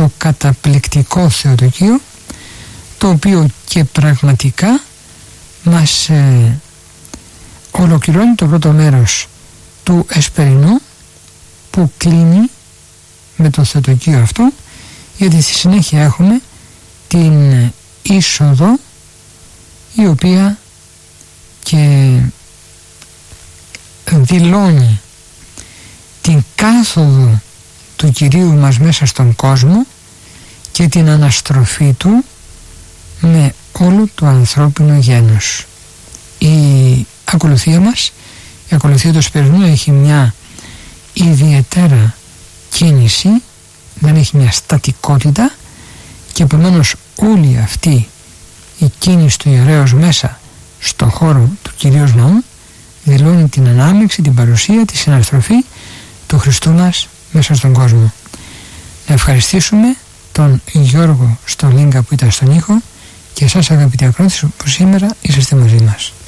το καταπληκτικό Θεοτοκείο, το οποίο και πραγματικά μας ολοκληρώνει το πρώτο μέρος του Εσπερινού, που κλείνει με το Θεοτοκείο αυτό, γιατί στη συνέχεια έχουμε την είσοδο, η οποία και δηλώνει την κάθοδο του Κυρίου μας μέσα στον κόσμο και την αναστροφή του με όλο το ανθρώπινο γένος. Η ακολουθία μας, η ακολουθία του Εσπερινού, έχει μια ιδιαίτερα κίνηση, δεν έχει μια στατικότητα, και επομένως όλη αυτή η κίνηση του ιερέως μέσα στον χώρο του Κυρίως Ναού δηλώνει την ανάμειξη, την παρουσία, τη συναστροφή του Χριστού μας μέσα στον κόσμο. Να ευχαριστήσουμε τον Γιώργο Στολίγκα που ήταν στον ήχο, και εσάς αγαπητοί ακροατές που σήμερα είσαστε μαζί μας.